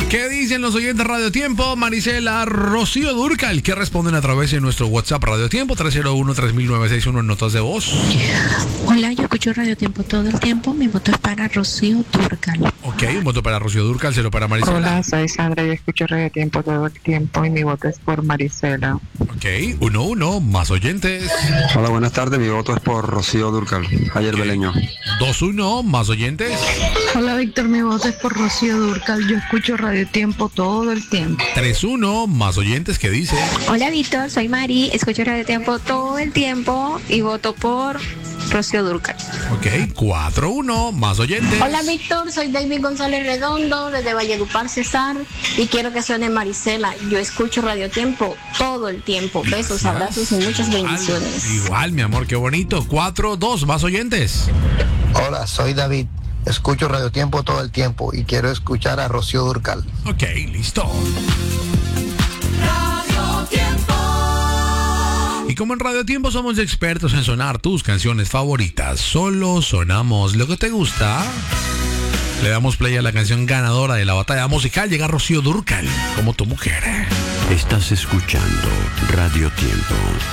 ¿Qué dicen los oyentes Radio Tiempo? Marisela, Rocío Dúrcal, que responden a través de nuestro WhatsApp Radio Tiempo 301-300961 en notas de voz. Hola, yo escucho Radio Tiempo todo el tiempo. Mi voto es para Rocío Dúrcal. Ok, un voto para Rocío Dúrcal, cero para Marisela. Hola, soy Sandra, yo escucho Radio Tiempo todo el tiempo y mi voto es por Marisela. Ok, 1-1, más oyentes. Hola, buenas tardes, mi voto es por Rocío Dúrcal, ayer beleño. 2-1, más oyentes. Hola, Víctor, mi voto es por Rocío Dúrcal. Yo escucho Radio Tiempo todo el tiempo. 3-1, más oyentes, ¿qué dice? Hola, Víctor, soy Mari, escucho Radio Tiempo todo el tiempo y voto por Rocío Dúrcal. Ok, 4-1, más oyentes. Hola, Víctor, soy David González Redondo desde Valledupar, Cesar, y quiero que suene Marisela. Yo escucho Radio Tiempo todo el tiempo. Besos, abrazos y muchas bendiciones. Igual, mi amor, qué bonito. 4-2, más oyentes. Hola, soy David. Escucho Radio Tiempo todo el tiempo y quiero escuchar a Rocío Dúrcal. Ok, listo. Radio Tiempo. Y como en Radio Tiempo somos expertos en sonar tus canciones favoritas, solo sonamos lo que te gusta. Le damos play a la canción ganadora de la batalla musical. Llega Rocío Dúrcal, Como tu mujer. Estás escuchando Radio Tiempo.